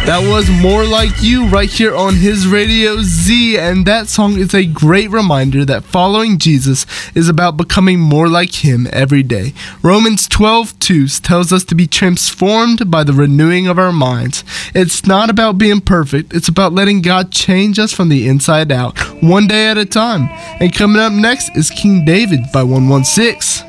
That was More Like You right here on his Radio Z, and that song is a great reminder that following Jesus is about becoming more like him every day. Romans 12:2 tells us to be transformed by the renewing of our minds. It's not about being perfect, it's about letting God change us from the inside out, one day at a time. And coming up next is King David by 116.